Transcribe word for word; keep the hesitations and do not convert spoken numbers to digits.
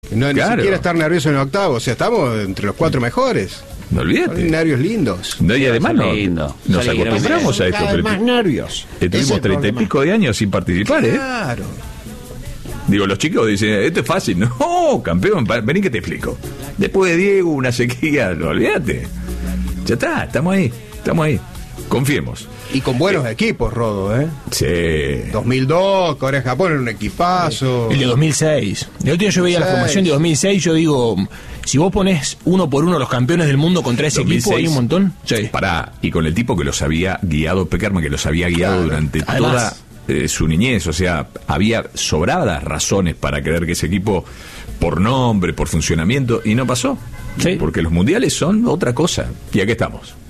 No, Claro. Ni siquiera estar nervioso en el octavo. O sea, estamos entre los cuatro mejores. No olvídate. Son nervios lindos. No, y además no, lindo. nos Son acostumbramos a esto. Cada vez pero más nervios. eh, Ese es tuvimos el treinta y problema. pico de años sin participar, ¿eh? Claro. Digo, los chicos dicen, esto es fácil. No, campeón, pa- vení que te explico. Después de Diego, una sequía, no, olvídate. Ya está, estamos ahí, estamos ahí. Confiemos. Y con buenos equipos, Rodo, ¿eh? Sí. dos mil dos, Corea-Japón era un equipazo. El de dos mil seis. El otro día yo veía la dos mil seis. formación de dos mil seis, yo digo, si vos pones uno por uno los campeones del mundo contra ese dos mil seis. equipo, hay un montón. Sí. Pará, y con el tipo que los había guiado, Peckerman, que los había guiado Claro. durante Además- toda eh, su niñez, o sea, había sobradas razones para creer que ese equipo, por nombre, por funcionamiento, y no pasó. Sí. Porque los mundiales son otra cosa. Y aquí estamos.